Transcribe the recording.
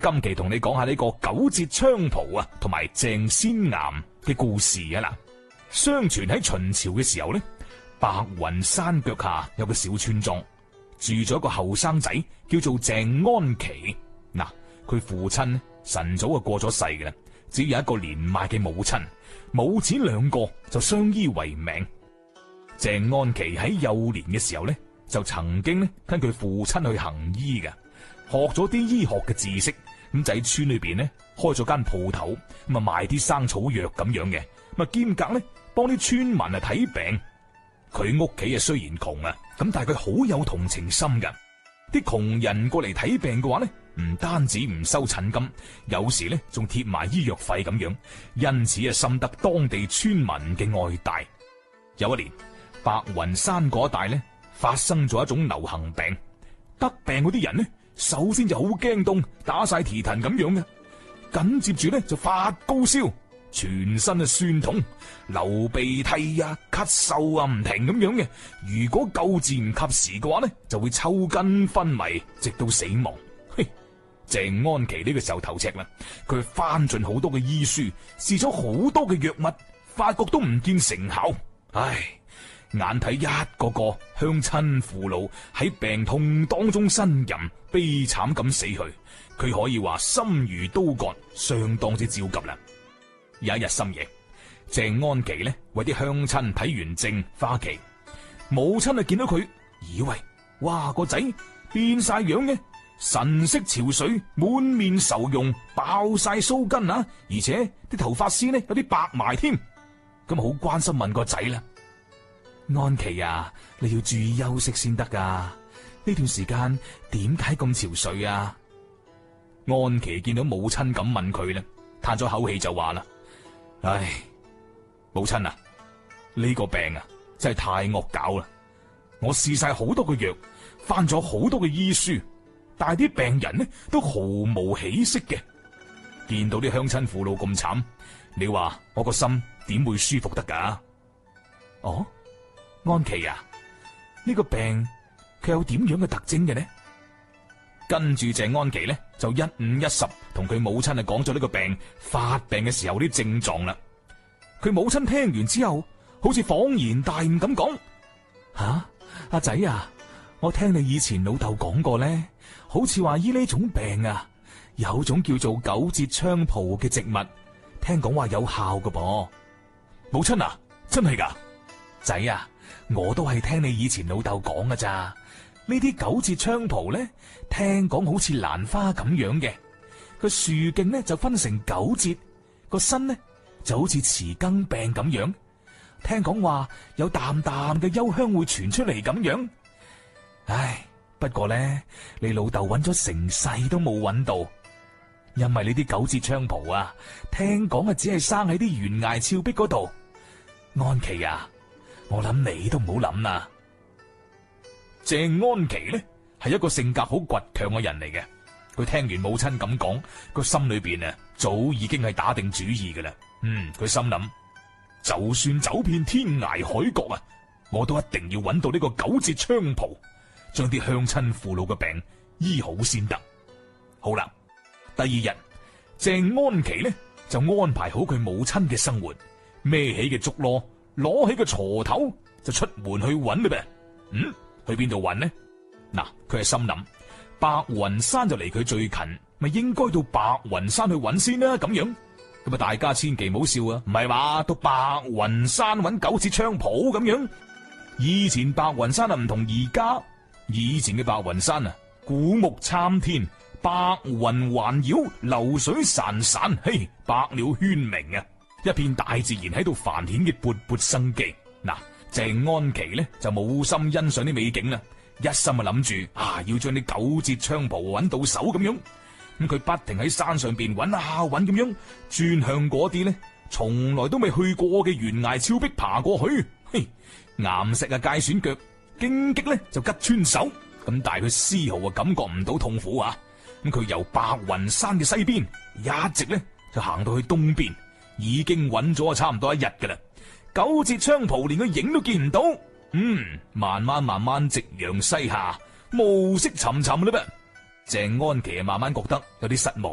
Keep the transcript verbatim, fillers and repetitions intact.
今期同你講下呢個九節菖蒲啊，同埋鄭仙岩嘅故事啊嗱。相傳喺秦朝嘅時候呢，白雲山腳下有個小村莊，住咗一個後生仔叫做鄭安琪。嗱，佢父親呢晨早就過咗世嘅啦，只有一個年邁嘅母親，母子兩個就相依為命。鄭安琪喺幼年嘅時候呢，就曾經呢跟佢父親去行醫嘅，學咗啲醫學嘅知識。咁就喺村裏邊呢開咗間鋪頭，咁啊賣啲生草藥咁樣嘅，咁啊兼隔呢幫啲村民啊睇病。佢屋企啊雖然窮啊，咁但係佢好有同情心噶。啲窮人過嚟睇病嘅話呢，唔單止唔收診金，有時呢仲貼埋醫藥費咁樣，因此啊深得當地村民嘅愛戴。有一年，白雲山嗰一帶呢發生咗一種流行病，得病嗰啲人呢，首先就好驚凍，打晒提騰咁樣嘅，緊接住咧就發高燒，全身啊酸痛，流鼻涕啊、咳嗽啊唔停咁樣嘅。如果救治唔及時嘅話咧，就會抽筋昏迷，直到死亡。嘿，鄭安琪呢個時候頭赤啦，佢翻盡好多嘅醫書，試咗好多嘅藥物，發覺都唔見成效。唉，眼睇一個個鄉親父老喺病痛當中呻吟，悲慘咁死去，佢可以話心如刀割，相當之焦急啦。有一日深夜，鄭安琪呢為啲鄉親睇完症花期，母親啊見到佢，以為哇個仔變晒樣嘅，神色憔悴，滿面愁容，爆晒鬚根啊，而且啲頭髮絲呢有啲白埋添，咁好關心問個仔啦。安琪啊，你要注意休息先得噶，呢段時間點解咁憔悴啊？安琪見到母親咁問佢咧，嘆咗口氣就話啦：唉，母親啊，呢個病啊真係太惡搞啦！我試晒好多嘅藥，翻咗好多嘅醫書，但係啲病人呢都毫無起色嘅。見到啲鄉親父老咁慘，你話我個心點會舒服得噶？哦？安琪啊，呢個病佢有點樣嘅特徵嘅呢？跟住鄭安琪呢就一五一十同佢母親啊講咗呢個病發病嘅時候啲症狀啦。佢母親聽完之後，好似恍然大悟咁講：吓，阿仔啊，我聽你以前老豆講過呢，好似話醫呢種病啊，有種叫做九節菖蒲嘅植物，聽講話有效㗎噃。母親啊，真係噶？仔啊，我都係聽你以前老豆講㗎咋。呢啲九節菖蒲咧，聽講好似蘭花咁樣嘅，個樹徑咧就分成九節，個身呢就好似匙羹病咁樣。聽講話有淡淡嘅幽香會傳出嚟咁樣。唉，不過咧，你老豆揾咗成世都冇揾到，因為呢啲九節菖蒲啊，聽講啊只係生喺啲懸崖峭壁嗰度。安琪啊，我諗你都唔好諗啦。鄭安琪呢係一個性格好倔強嘅人嚟嘅，佢聽完母親咁講，個心裏邊啊早已經係打定主意噶啦。嗯，佢心諗，就算走遍天涯海角啊，我都一定要揾到呢個九節菖蒲，將啲鄉親父老嘅病醫好先得。好啦，第二日鄭安琪呢就安排好佢母親嘅生活，孭起嘅竹籮，攞起個鋤頭就出門去揾啦噃。嗯，去邊度揾呢？嗱，佢係心諗白雲山就離佢最近，咪應該到白雲山去揾先啦。咁樣咁啊，大家千祈唔好笑啊！唔係話到白雲山揾九節菖蒲咁樣。以前白雲山啊唔同而家，以前嘅白雲山啊，古木參天，白雲環繞，流水潺潺，嘿，百鳥喧鳴啊！一片大自然喺度繁衍嘅勃勃生機。嗱，鄭安琪呢就冇心欣賞啲美景啦，一心啊諗住啊要將啲九節菖蒲揾到手咁樣。咁佢不停喺山上邊揾下揾咁樣，轉向嗰啲呢從來都未去過嘅懸崖峭壁爬過去。嘿，岩石啊界損腳，荊棘呢就拮穿手，咁但係佢絲毫啊感覺唔到痛苦啊。咁佢由白雲山嘅西邊一直呢就行到去東邊。已經揾咗差唔多一日噶啦，九節菖蒲連個影都見唔到。嗯，慢慢慢慢夕陽西下，暮色沉沉啦噃。鄭安琪啊，慢慢覺得有啲失望。